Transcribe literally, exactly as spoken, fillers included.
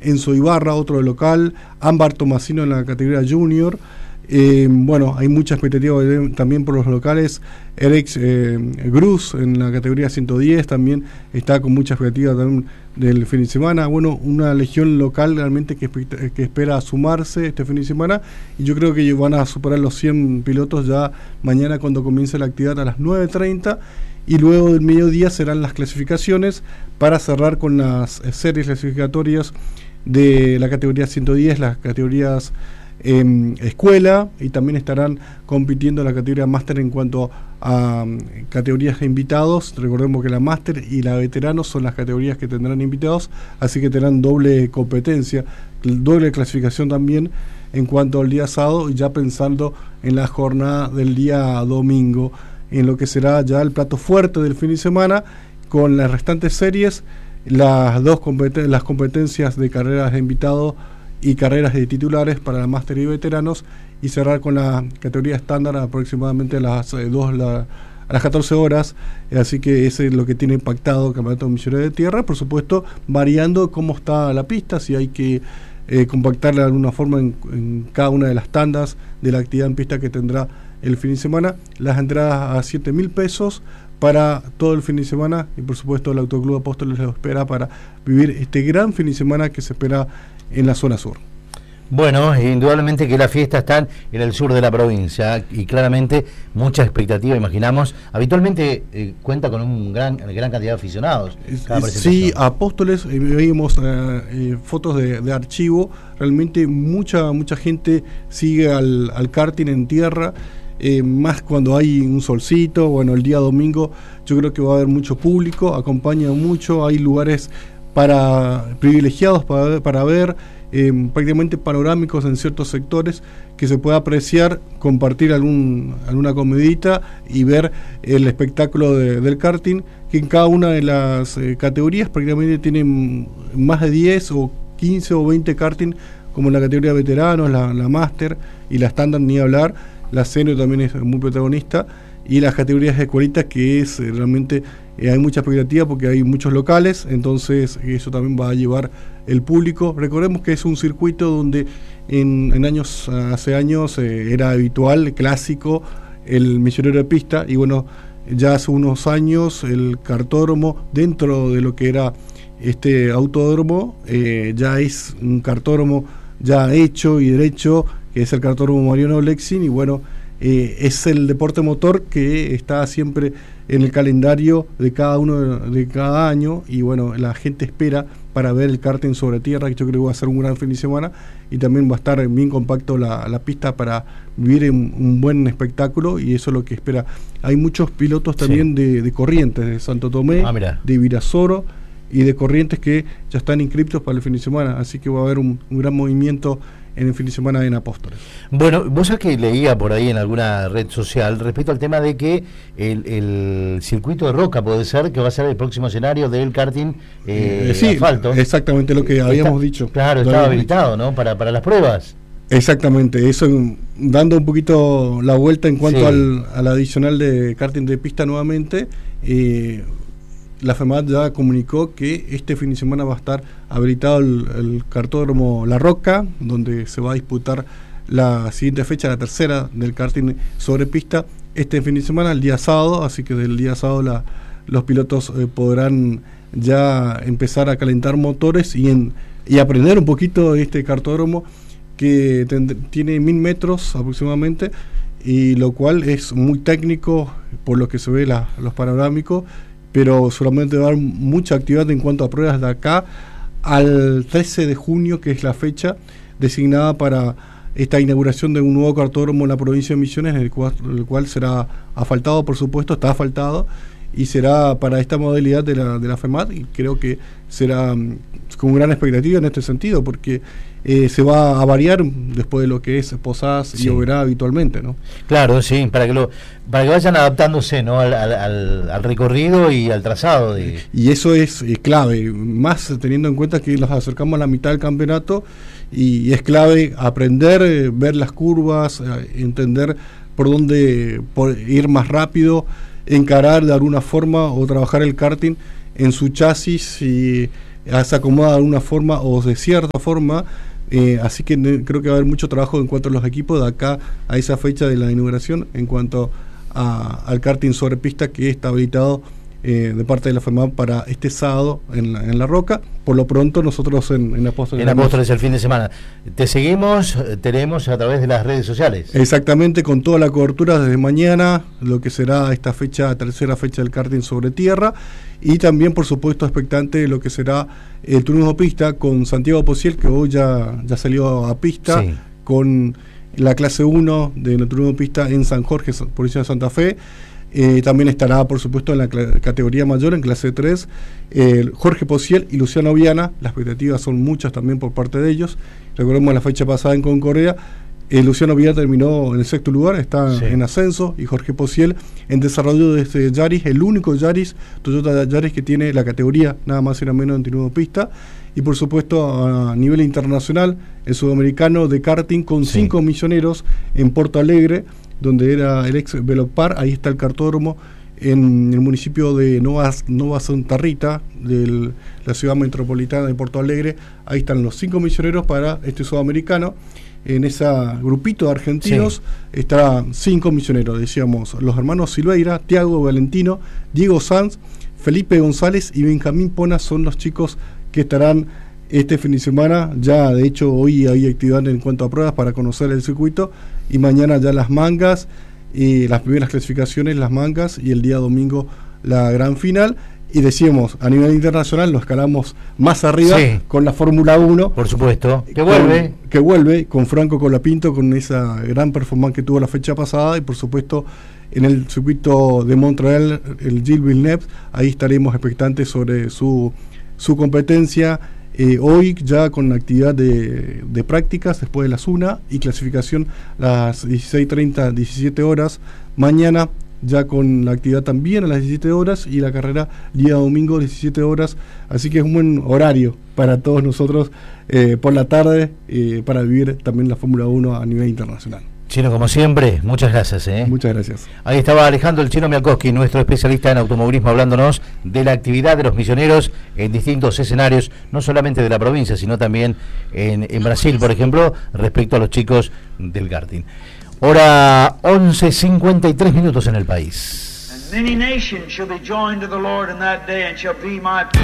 Enzo Ibarra, otro de local, Ámbar Tomasino en la categoría junior. Eh, bueno, hay mucha expectativa también por los locales. Eric eh, Gruz en la categoría ciento diez también está con mucha expectativa también del fin de semana. Bueno, una legión local realmente que, que espera sumarse este fin de semana, y yo creo que van a superar los cien pilotos ya mañana cuando comience la actividad a las nueve treinta, y luego del mediodía serán las clasificaciones para cerrar con las series clasificatorias de la categoría ciento diez, las categorías Eh, escuela, y también estarán compitiendo en la categoría máster en cuanto a um, categorías de invitados. Recordemos que la máster y la veteranos son las categorías que tendrán invitados, así que tendrán doble competencia, doble clasificación también en cuanto al día sábado, y ya pensando en la jornada del día domingo, en lo que será ya el plato fuerte del fin de semana, con las restantes series, las dos competen- las competencias de carreras de invitados y carreras de titulares para la máster y veteranos, y cerrar con la categoría estándar aproximadamente a las eh, dos la, a las catorce horas. Eh, así que ese es lo que tiene impactado el Campeonato Misionero de Tierra, por supuesto variando cómo está la pista, si hay que eh, compactarla de alguna forma en, en cada una de las tandas de la actividad en pista que tendrá el fin de semana. Las entradas a siete mil pesos para todo el fin de semana, y por supuesto el Autoclub Apóstoles lo espera para vivir este gran fin de semana que se espera en la zona sur. Bueno, indudablemente que las fiestas están en el sur de la provincia, y claramente mucha expectativa, imaginamos. Habitualmente eh, cuenta con un gran gran cantidad de aficionados. Sí, Apóstoles, eh, veíamos eh, eh, fotos de, de archivo, realmente mucha mucha gente sigue al, al karting en tierra, eh, más cuando hay un solcito. Bueno, el día domingo yo creo que va a haber mucho público, acompaña mucho, hay lugares para privilegiados para, para ver, eh, prácticamente panorámicos en ciertos sectores, que se pueda apreciar, compartir algún, alguna comidita y ver el espectáculo de, del karting, que en cada una de las eh, categorías prácticamente tienen más de diez o quince o veinte karting, como en la categoría de veteranos, la, la máster y la estándar, ni hablar. La senior también es muy protagonista, y las categorías de escuelitas, que es eh, realmente eh, hay mucha expectativa porque hay muchos locales, entonces eso también va a llevar el público. Recordemos que es un circuito donde en, en años hace años eh, era habitual, clásico, el misionero de pista, y bueno, ya hace unos años el cartódromo, dentro de lo que era este autódromo, eh, ya es un cartódromo ya hecho y derecho, que es el cartódromo Mariano Lexin, y bueno, Eh, es el deporte motor que está siempre en el calendario de cada uno de, de cada año, y bueno, la gente espera para ver el karting sobre tierra, que yo creo que va a ser un gran fin de semana, y también va a estar bien compacto la, la pista para vivir un, un buen espectáculo, y eso es lo que espera. Hay muchos pilotos también sí. de, de Corrientes, de Santo Tomé, ah, de Virasoro y de Corrientes, que ya están inscriptos para el fin de semana, así que va a haber un, un gran movimiento en el fin de semana en Apóstoles. Bueno, vos sabés que leía por ahí en alguna red social respecto al tema de que el, el circuito de Roca puede ser que va a ser el próximo escenario del karting eh, eh, sí, asfalto. Exactamente lo que habíamos Está, dicho. Claro, estaba habilitado, ¿no? Para, para las pruebas. Exactamente, eso dando un poquito la vuelta en cuanto sí. al, al adicional de karting de pista nuevamente. eh, La FEMAT ya comunicó que este fin de semana va a estar habilitado el, el cartódromo La Roca, donde se va a disputar la siguiente fecha, la tercera del karting sobre pista, este fin de semana, el día sábado, así que del día sábado la, los pilotos eh, podrán ya empezar a calentar motores y, en, y aprender un poquito de este cartódromo, que tend- tiene mil metros aproximadamente, y lo cual es muy técnico por lo que se ve la, los panorámicos, pero solamente va a haber mucha actividad en cuanto a pruebas de acá al trece de junio, que es la fecha designada para esta inauguración de un nuevo cartódromo en la provincia de Misiones, el cual, el cual será asfaltado, por supuesto, está asfaltado, y será para esta modalidad de la, de la FEMAT, y creo que será um, con gran expectativa en este sentido, porque eh, se va a variar después de lo que es Posadas sí. y Oberá habitualmente, ¿no? Claro, sí, para que lo para que vayan adaptándose, ¿no? al, al, al recorrido y al trazado de... Y eso es eh, clave, más teniendo en cuenta que nos acercamos a la mitad del campeonato, y, y es clave aprender, eh, ver las curvas, eh, entender por dónde por ir más rápido, encarar de alguna forma o trabajar el karting en su chasis y se acomoda de alguna forma o de cierta forma. Eh, así que creo que va a haber mucho trabajo en cuanto a los equipos de acá a esa fecha de la inauguración en cuanto a, al karting sobre pista que está habilitado eh, de parte de la FEMAP para este sábado en la, en la Roca. Por lo pronto nosotros en, en Apóstoles. En Apóstoles el fin de semana. Te seguimos, tenemos a través de las redes sociales. Exactamente, con toda la cobertura desde mañana, lo que será esta fecha, tercera fecha del karting sobre tierra. Y también, por supuesto, expectante lo que será el turismo pista con Santiago Pociel, que hoy ya, ya salió a pista, sí, con la clase uno de turismo pista en San Jorge, provincia de Santa Fe. Eh, también estará, por supuesto, en la categoría mayor, en clase tres, eh, Jorge Pociel y Luciano Viana. Las expectativas son muchas también por parte de ellos. Recordemos la fecha pasada en Concordia. Eh, Luciano Viana terminó en el sexto lugar, está sí. en ascenso, y Jorge Pociel en desarrollo de este Yaris, el único Yaris, Toyota Yaris que tiene la categoría nada más y nada menos en turismo pista. Y por supuesto a nivel internacional, el sudamericano de karting con sí. cinco misioneros en Porto Alegre, donde era el ex Velopar. Ahí está el cartódromo en el municipio de Nova, Nova Santa Rita, de la ciudad metropolitana de Porto Alegre. Ahí están los cinco misioneros para este sudamericano. En ese grupito de argentinos sí. estarán cinco misioneros, decíamos, los hermanos Silveira, Tiago Valentino, Diego Sanz, Felipe González y Benjamín Pona son los chicos que estarán este fin de semana. Ya de hecho hoy hay actividad en cuanto a pruebas para conocer el circuito, y mañana ya las mangas, y las primeras clasificaciones, las mangas, y el día domingo la gran final. Y decíamos, a nivel internacional lo escalamos más arriba sí. con la Fórmula uno. Por supuesto, que vuelve. Con, que vuelve con Franco Colapinto, con esa gran performance que tuvo la fecha pasada. Y por supuesto, en el circuito de Montreal, el Gilles Villeneuve, ahí estaremos expectantes sobre su, su competencia. Eh, hoy ya con actividad de, de prácticas después de las una y clasificación las dieciséis treinta, diecisiete horas. Mañana ya con la actividad también a las diecisiete horas, y la carrera día domingo diecisiete horas, así que es un buen horario para todos nosotros eh, por la tarde eh, para vivir también la Fórmula uno a nivel internacional. Chino, como siempre, muchas gracias. ¿eh? Muchas gracias. Ahí estaba Alejandro el Chino Mialkowski, nuestro especialista en automovilismo, hablándonos de la actividad de los misioneros en distintos escenarios, no solamente de la provincia, sino también en, en Brasil, por ejemplo, respecto a los chicos del karting. Hora once cincuenta y tres minutos en el país.